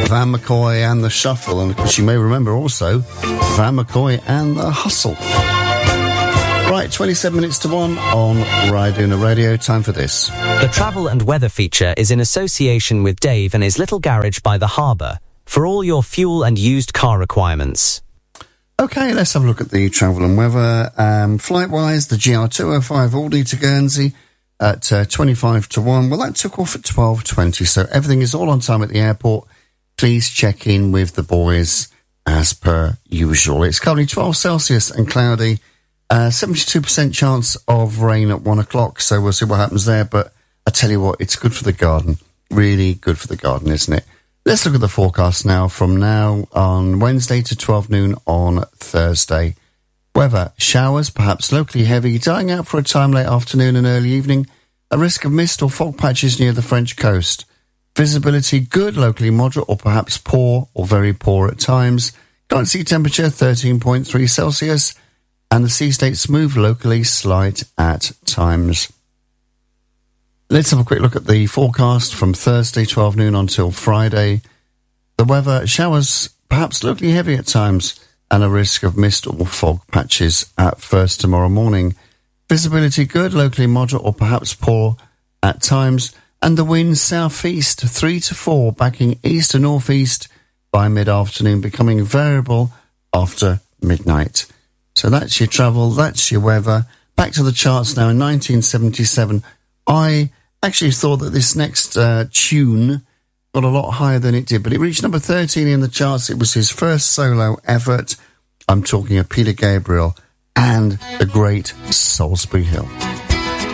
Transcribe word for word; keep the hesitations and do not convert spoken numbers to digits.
Van McCoy and the Shuffle, and of course you may remember also Van McCoy and the Hustle. Right, twenty-seven minutes to one on Raiduna Radio. Time for this. The travel and weather feature is in association with Dave and his little garage by the harbour for all your fuel and used car requirements. Okay, let's have a look at the travel and weather. Um, flight-wise, the G R two oh five Aldi to Guernsey at uh, twenty-five to one. Well, that took off at twelve twenty, so everything is all on time at the airport. Please check in with the boys as per usual. It's currently twelve Celsius and cloudy. Uh, seventy-two percent chance of rain at one o'clock, so we'll see what happens there. But I tell you what, it's good for the garden. Really good for the garden, isn't it? Let's look at the forecast now from now on Wednesday to twelve noon on Thursday. Weather, showers, perhaps locally heavy, dying out for a time late afternoon and early evening. A risk of mist or fog patches near the French coast. Visibility good, locally moderate or perhaps poor or very poor at times. Current sea temperature thirteen point three Celsius. And the sea state smooth, locally slight at times. Let's have a quick look at the forecast from Thursday, twelve noon until Friday. The weather, showers, perhaps locally heavy at times, and a risk of mist or fog patches at first tomorrow morning. Visibility good, locally moderate or perhaps poor at times, and the wind southeast three to four, backing east to northeast by mid-afternoon, becoming variable after midnight. So that's your travel, that's your weather. Back to the charts now. In nineteen seventy-seven, I actually thought that this next uh, tune got a lot higher than it did, but it reached number thirteen in the charts. It was his first solo effort. I'm talking of Peter Gabriel and the great Salisbury Hill.